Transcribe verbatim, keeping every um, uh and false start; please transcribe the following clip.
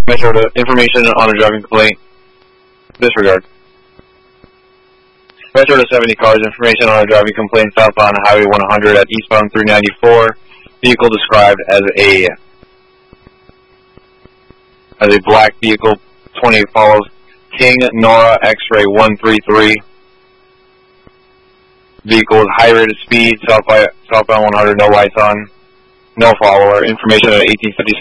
Metro to information on a driving complaint. Disregard. Metro to seventy cars, information on a driving complaint southbound Highway one hundred at eastbound three ninety-four. Vehicle described as a as a black vehicle. twenty follows King Nora X-ray one three three. Vehicle is high rate of speed, southbound, southbound one hundred, no lights on, no follower. Information at eighteen fifty-seven